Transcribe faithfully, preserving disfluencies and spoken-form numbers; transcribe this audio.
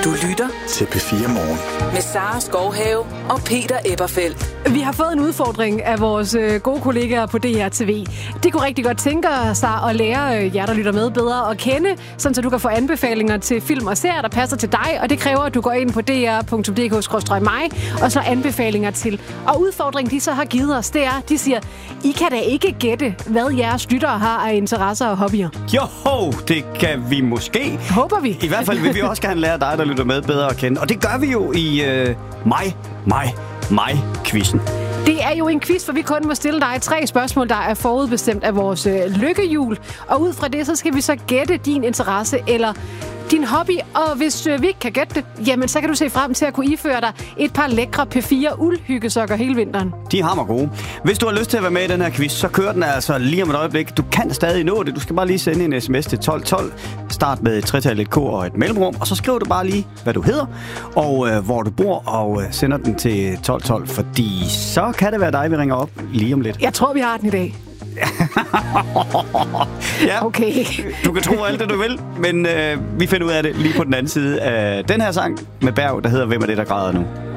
Du lytter til P fire Morgen. Med Sara Skovhave og Peter Eberfeldt. Vi har fået en udfordring af vores øh, gode kollegaer på D R T V. De kunne rigtig godt tænke sig at lære øh, jer, der lytter med, bedre at kende, sådan så du kan få anbefalinger til film og serier, der passer til dig. Og det kræver, at du går ind på d r punktum d k skråstreg mig og så anbefalinger til. Og udfordringen, de så har givet os, det er, de siger, I kan da ikke gætte, hvad jeres lyttere har af interesser og hobbyer. Jo, det kan vi måske. Håber vi. I hvert fald vil vi også gerne lære dig, der lytter med, bedre at kende. Og det gør vi jo i øh, mig, mig, mig-quizzen. Det er jo en quiz, for vi kun må stille dig tre spørgsmål, der er forudbestemt af vores øh, lykkehjul. Og ud fra det, så skal vi så gætte din interesse eller din hobby. Og hvis øh, vi ikke kan gætte det, jamen så kan du se frem til at kunne iføre dig et par lækre P fire uldhyggesokker hele vinteren. De er hammer gode. Hvis du har lyst til at være med i den her quiz, så kører den altså lige om et øjeblik. Du kan stadig nå det. Du skal bare lige sende en sms til tolv tolv. Start med et tretal, et K og et mellemrum. Og så skriver du bare lige, hvad du hedder og øh, hvor du bor, og øh, sender den til tolv tolv. Fordi så kan det være dig, vi ringer op lige om lidt. Jeg tror, vi har den i dag. Ja, okay. Du kan tro alt det, du vil, men øh, vi finder ud af det lige på den anden side af den her sang med Berg, der hedder Hvem er det, der græder nu?